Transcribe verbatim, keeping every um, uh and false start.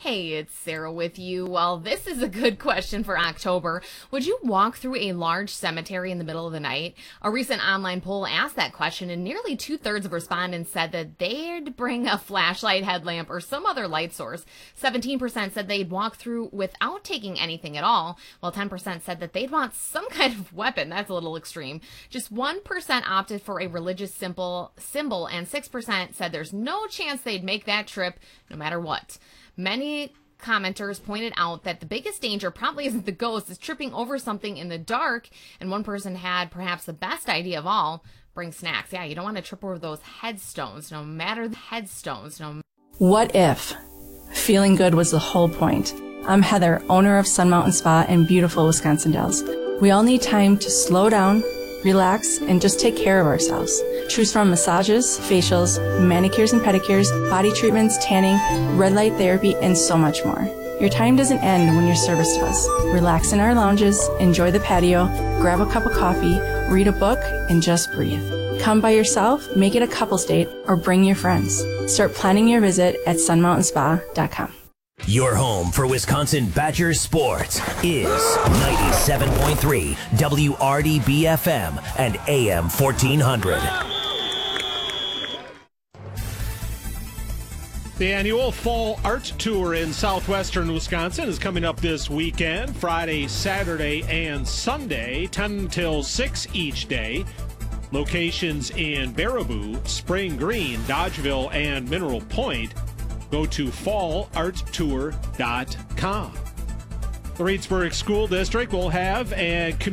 Hey, it's Sarah with you. Well, this is a good question for October. Would you walk through a large cemetery in the middle of the night? A recent online poll asked that question, and nearly two-thirds of respondents said that they'd bring a flashlight, headlamp, or some other light source. seventeen percent said they'd walk through without taking anything at all, while ten percent said that they'd want some kind of weapon. That's a little extreme. Just one percent opted for a religious symbol, symbol, and six percent said there's no chance they'd make that trip no matter what. Many commenters pointed out that the biggest danger probably isn't the ghost, it's tripping over something in the dark. And one person had perhaps the best idea of all: bring snacks. Yeah, you don't want to trip over those headstones, no matter the headstones. No. What if feeling good was the whole point? I'm Heather, owner of Sun Mountain Spa in beautiful Wisconsin Dells. We all need time to slow down, relax, and just take care of ourselves. Choose from massages, facials, manicures and pedicures, body treatments, tanning, red light therapy, and so much more. Your time doesn't end when you're serviced to us. Relax in our lounges, enjoy the patio, grab a cup of coffee, read a book, and just breathe. Come by yourself, make it a couple's date, or bring your friends. Start planning your visit at sun mountain spa dot com. Your home for Wisconsin Badger sports is ninety-seven point three W R D B F M and A M fourteen hundred. The annual Fall Art Tour in southwestern Wisconsin is coming up this weekend, Friday, Saturday, and Sunday, ten till six each day. Locations in Baraboo, Spring Green, Dodgeville, and Mineral Point. Go to fall art tour dot com. The Reedsburg School District will have a